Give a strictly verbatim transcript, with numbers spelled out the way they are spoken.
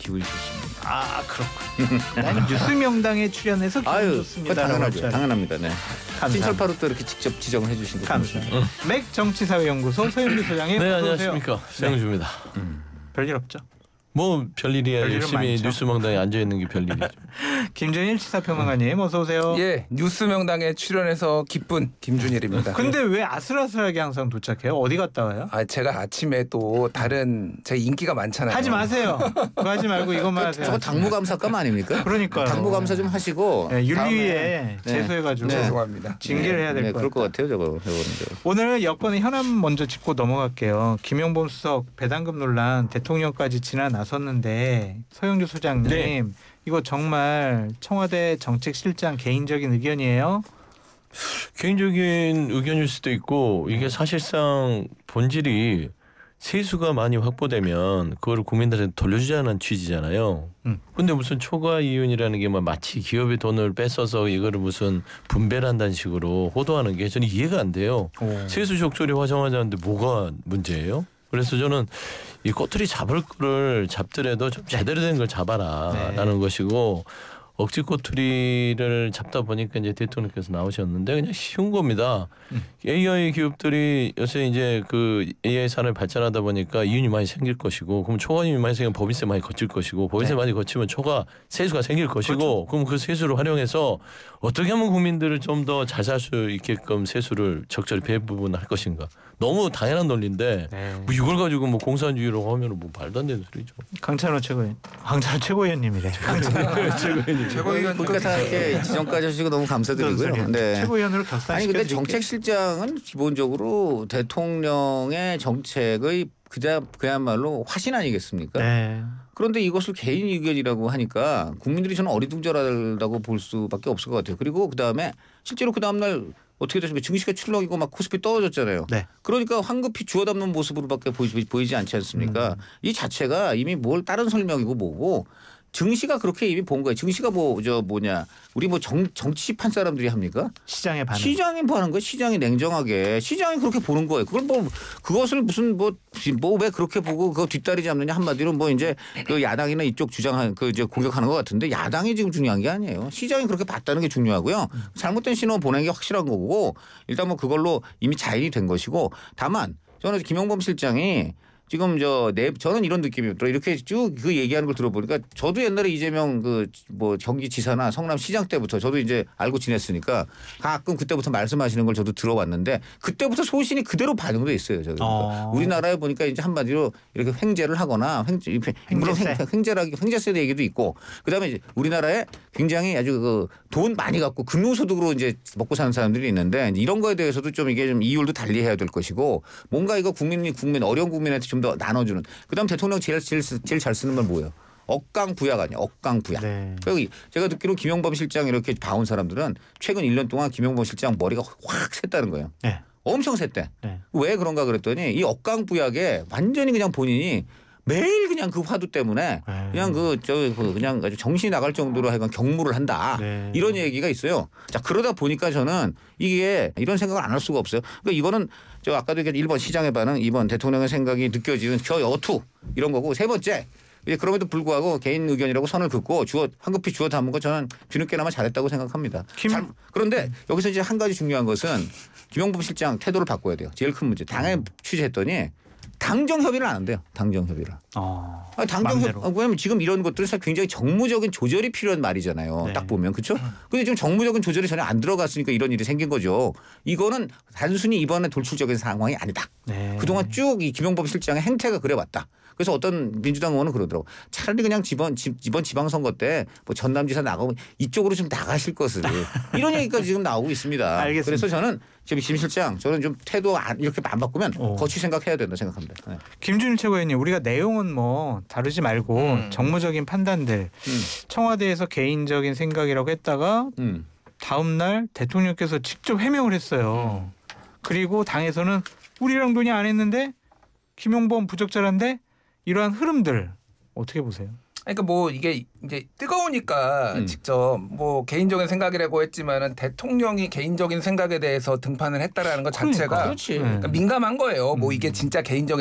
기분이 좋습니다. 아 그렇군요. 난 뉴스명당에 출연해서 기분 아유, 좋습니다. 당연하죠. 당연합니다. 네. 감사합니다. 신철파로 또 이렇게 직접 지정을 해주신 거 감사합니다. 응. 맥 정치사회연구소 서영규 소장님. 네, 어서 오세요. 안녕하십니까. 서영주입니다. 네. 음. 별일 없죠. 뭐 별일이야. 열심히 많죠. 뉴스명당에 앉아있는 게 별일이죠. 김준일 시사평론가님 어서 오세요. 예, 뉴스명당에 출연해서 기쁜 김준일입니다. 근데 왜 아슬아슬하게 항상 도착해요? 어디 갔다 와요? 아, 제가 아침에 또 다른 제 인기가 많잖아요. 하지 마세요. 그거 하지 말고 이것만 하세요. 저거 당무감사감 아닙니까? 그러니까요. 당무감사 좀 하시고 네, 윤리위에 네. 제소해가지고 네. 죄송합니다. 징계를 해야 될 네, 것 그럴 같아요. 것 같아요. 저거 해보는 거. 오늘 여권의 현안 먼저 짚고 넘어갈게요. 김용범 수석 배당금 논란 대통령까지 지나 나섰는데 서영주 소장님 네. 이거 정말 청와대 정책실장 개인적인 의견이에요? 개인적인 의견일 수도 있고 이게 사실상 본질이 세수가 많이 확보되면 그거를 국민들한테 돌려주자는 취지잖아요. 음. 근데 무슨 초과 이윤이라는 게 뭐 마치 기업의 돈을 뺏어서 이거를 무슨 분배를 한다는 식으로 호도하는 게 저는 이해가 안 돼요. 오. 세수 적절히 화정하자는데 뭐가 문제예요? 그래서 저는 이 꼬투리 잡을 거를 잡더라도 좀 제대로 된 걸 잡아라라는 네. 것이고 억지 꼬투리를 잡다 보니까 이제 대통령께서 나오셨는데 그냥 쉬운 겁니다. 음. 에이아이 기업들이 요새 이제 그 에이아이 산업이 발전하다 보니까 이윤이 많이 생길 것이고 그럼 초과 이윤이 많이 생기면 법인세 많이 거칠 것이고 법인세 네. 많이 거치면 초과 세수가 생길 것이고 그렇죠. 그럼 그 세수를 활용해서 어떻게 하면 국민들을 좀 더 잘 살 수 있게끔 세수를 적절히 배분할 것인가. 너무 당연한 논리인데 네. 뭐 이걸 가지고 뭐 공산주의라고 하면 뭐 말도 안 되는 소리죠. 강찬호 최고위원, 강찬호 최고위원님이래. 최고위원님. 최고위원 보니까 다 이렇게 지정까지 해주시고 너무 감사드리고요. 네. 최고위원으로 아니 격상시켜 근데 드릴게요. 정책실장은 기본적으로 대통령의 정책의 그자 그야말로 화신 아니겠습니까? 네. 그런데 이것을 개인 의견이라고 하니까 국민들이 저는 어리둥절하다고 볼 수밖에 없을 것 같아요. 그리고 그 다음에 실제로 그 다음 날 어떻게 됐습니까? 증시가 출렁이고 막 코스피 떨어졌잖아요. 네. 그러니까 황급히 주워 담는 모습으로밖에 보이지, 보이지 않지 않습니까? 음. 이 자체가 이미 뭘 다른 설명이고 뭐고 증시가 그렇게 이미 본 거예요. 증시가 뭐 저 뭐냐 우리 뭐 정, 정치판 사람들이 합니까? 시장의 반응. 시장이 뭐 하는 거예요? 시장이 냉정하게 시장이 그렇게 보는 거예요. 그걸 뭐 그것을 무슨 뭐 뭐 왜 그렇게 보고 그거 뒷다리 잡느냐 한마디로 뭐 이제 그 야당이나 이쪽 주장한 그 이제 공격하는 것 같은데 야당이 지금 중요한 게 아니에요. 시장이 그렇게 봤다는 게 중요하고요. 잘못된 신호 보낸 게 확실한 거고 일단 뭐 그걸로 이미 자인이 된 것이고 다만 저는 김용범 실장이 지금 저 내 저는 이런 느낌이 들어 이렇게 쭉 그 얘기하는 걸 들어보니까 저도 옛날에 이재명 그 뭐 경기지사나 성남시장 때부터 저도 이제 알고 지냈으니까 가끔 그때부터 말씀하시는 걸 저도 들어왔는데 그때부터 소신이 그대로 반영돼 있어요. 저도 그러니까 어. 우리나라에 보니까 이제 한마디로 이렇게 횡재를 하거나 횡재 물론 횡재세. 횡- 횡재라기 횡재세 얘기도 있고 그다음에 이제 우리나라에 굉장히 아주 그 돈 많이 갖고 금융소득으로 이제 먹고 사는 사람들이 있는데 이런 거에 대해서도 좀 이게 좀 이율도 달리해야 될 것이고 뭔가 이거 국민이 국민 어려운 국민한테 좀 더 나눠주는. 그다음 대통령 제일 제일, 제일 잘 쓰는 말 뭐예요? 억강부약 아니야? 억강부약. 네. 그리고 제가 듣기로 김용범 실장 이렇게 봐온 사람들은 최근 일 년 동안 김용범 실장 머리가 확 샜다는 거예요. 네. 엄청 샜대. 네. 왜 그런가 그랬더니 이 억강부약에 완전히 그냥 본인이 매일 그냥 그 화두 때문에 네. 그냥 그 저 그 그냥 아주 정신이 나갈 정도로 하여간 경무를 한다. 네. 이런 얘기가 있어요. 자 그러다 보니까 저는 이게 이런 생각을 안 할 수가 없어요. 그러니까 이거는 저 아까도 얘기했던 일 번 시장의 반응, 이 번 대통령의 생각이 느껴지는 저 여투 이런 거고 세 번째 이제 그럼에도 불구하고 개인 의견이라고 선을 긋고 주어 황급히 주워 담은 거 저는 뒤늦게나마 잘했다고 생각합니다. 김- 잘, 그런데 여기서 이제 한 가지 중요한 것은 김용범 실장 태도를 바꿔야 돼요. 제일 큰 문제. 당에 취재했더니 당정 협의를 안 한대요. 당정 협의를. 어. 아, 당정 협 맘대로. 왜냐면 지금 이런 것들은 사실 굉장히 정무적인 조절이 필요한 말이잖아요. 네. 딱 보면 그렇죠. 근데 지금 정무적인 조절이 전혀 안 들어갔으니까 이런 일이 생긴 거죠. 이거는 단순히 이번에 돌출적인 상황이 아니다. 네. 그동안 쭉 이 김용범 실장의 행태가 그래왔다. 그래서 어떤 민주당 의원은 그러더라고. 차라리 그냥 이번, 이번 지방선거 때 뭐 전남지사 나가고 이쪽으로 좀 나가실 것을 이런 얘기까지 지금 나오고 있습니다. 알겠습니다. 그래서 저는 지금 심 실장 저는 좀 태도 안- 이렇게 안 바꾸면 오. 거치 생각해야 된다 생각합니다. 네. 김준일 최고위원님 우리가 내용은 뭐 다루지 말고 음. 정무적인 판단들 음. 청와대에서 개인적인 생각이라고 했다가 음. 다음 날 대통령께서 직접 해명을 했어요. 그리고 당에서는 우리랑 논의 안 했는데 김용범 부적절한데 이러한 흐름들 어떻게 보세요? 그러니까 뭐 이게 이제 뜨거우니까 음. 직접 뭐 개인적인 생각이라고 했지만은 대통령이 개인적인 생각에 대해서 등판을 했다라는 것 자체가 그렇지. 네. 그러니까 민감한 거예요. 뭐 이게 진짜 개인적인